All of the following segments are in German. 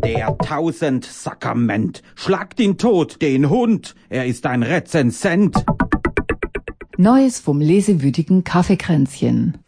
Der Tausendsakrament. Schlagt ihn tot, den Hund. Er ist ein Rezensent. Neues vom lesewütigen Kaffeekränzchen.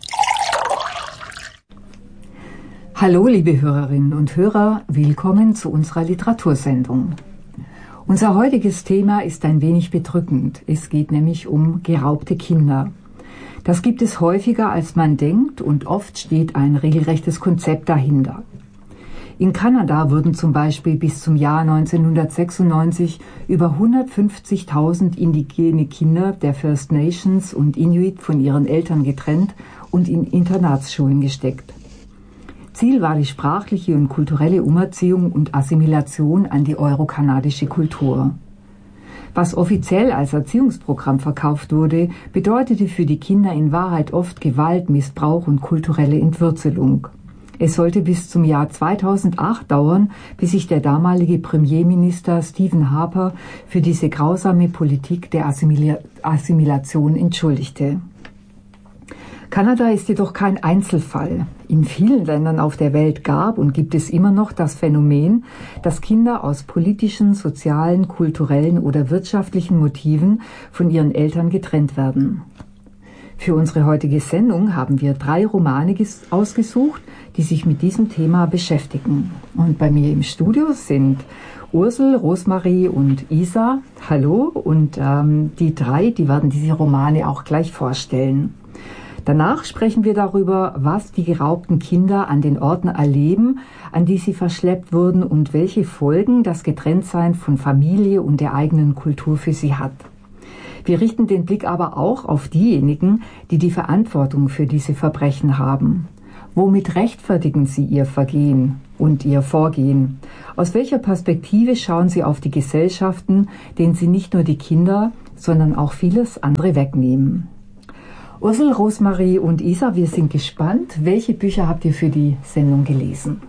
Hallo, liebe Hörerinnen und Hörer, willkommen zu unserer Literatursendung. Unser heutiges Thema ist ein wenig bedrückend. Es geht nämlich um geraubte Kinder. Das gibt es häufiger, als man denkt, und oft steht ein regelrechtes Konzept dahinter. In Kanada wurden zum Beispiel bis zum Jahr 1996 über 150.000 indigene Kinder der First Nations und Inuit von ihren Eltern getrennt und in Internatsschulen gesteckt. Ziel war die sprachliche und kulturelle Umerziehung und Assimilation an die eurokanadische Kultur. Was offiziell als Erziehungsprogramm verkauft wurde, bedeutete für die Kinder in Wahrheit oft Gewalt, Missbrauch und kulturelle Entwurzelung. Es sollte bis zum Jahr 2008 dauern, bis sich der damalige Premierminister Stephen Harper für diese grausame Politik der Assimilation entschuldigte. Kanada ist jedoch kein Einzelfall. In vielen Ländern auf der Welt gab und gibt es immer noch das Phänomen, dass Kinder aus politischen, sozialen, kulturellen oder wirtschaftlichen Motiven von ihren Eltern getrennt werden. Für unsere heutige Sendung haben wir 3 Romane ausgesucht, die sich mit diesem Thema beschäftigen. Und bei mir im Studio sind Ursel, Rosmarie und Isa. Hallo, und die 3, die werden diese Romane auch gleich vorstellen. Danach sprechen wir darüber, was die geraubten Kinder an den Orten erleben, an die sie verschleppt wurden und welche Folgen das Getrenntsein von Familie und der eigenen Kultur für sie hat. Wir richten den Blick aber auch auf diejenigen, die die Verantwortung für diese Verbrechen haben. Womit rechtfertigen sie ihr Vergehen und ihr Vorgehen? Aus welcher Perspektive schauen sie auf die Gesellschaften, denen sie nicht nur die Kinder, sondern auch vieles andere wegnehmen? Ursel, Rosmarie und Isa, wir sind gespannt. Welche Bücher habt ihr für die Sendung gelesen?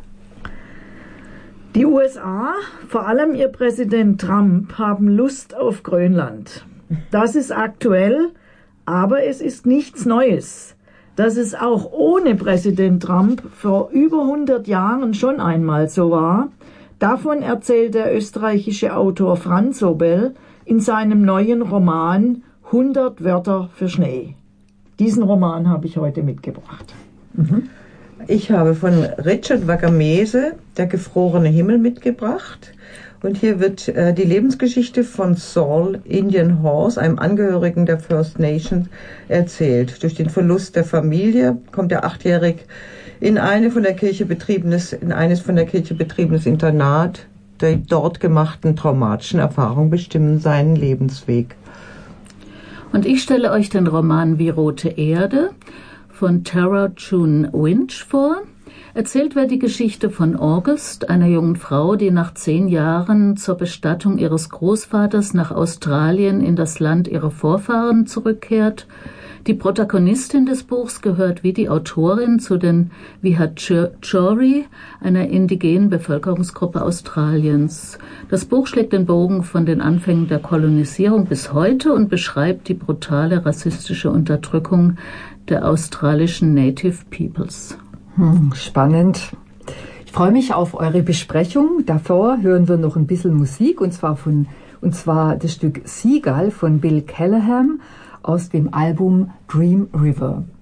Die USA, vor allem ihr Präsident Trump, haben Lust auf Grönland. Das ist aktuell, aber es ist nichts Neues. Dass es auch ohne Präsident Trump vor über 100 Jahren schon einmal so war, davon erzählt der österreichische Autor Franz Sobel in seinem neuen Roman 100 Wörter für Schnee. Diesen Roman habe ich heute mitgebracht. Ich habe von Richard Wagamese Der gefrorene Himmel mitgebracht. Und hier wird die Lebensgeschichte von Saul Indian Horse, einem Angehörigen der First Nations, erzählt. Durch den Verlust der Familie kommt der 8-jährig in eines von der Kirche betriebenes Internat. Die dort gemachten traumatischen Erfahrungen bestimmen seinen Lebensweg. Und ich stelle euch den Roman Wie rote Erde von Tara June Winch vor. Erzählt wird die Geschichte von August, einer jungen Frau, die nach 10 Jahren zur Bestattung ihres Großvaters nach Australien in das Land ihrer Vorfahren zurückkehrt. Die Protagonistin des Buchs gehört wie die Autorin zu den Wiradjuri, einer indigenen Bevölkerungsgruppe Australiens. Das Buch schlägt den Bogen von den Anfängen der Kolonisierung bis heute und beschreibt die brutale rassistische Unterdrückung der australischen Native Peoples. Spannend. Ich freue mich auf eure Besprechung. Davor hören wir noch ein bisschen Musik, und zwar das Stück Seagull von Bill Callahan aus dem Album Dream River.